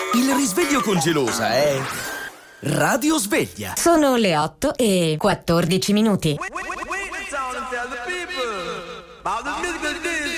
Il risveglio con Gelosa è Radio Sveglia. Sono le 8:14.